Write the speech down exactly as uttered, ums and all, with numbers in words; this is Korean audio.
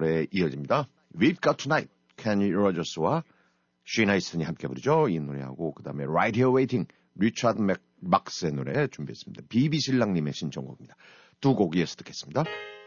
노래 이어집니다. We've Got Tonight, Kenny Rogers와 쉬나 이스턴이 함께 부르죠. 이 노래하고 그 다음에 Right Here Waiting, 리차드 맥박스의 노래 준비했습니다. 비비 신랑님의 신청곡입니다. 두 곡 이어서 듣겠습니다.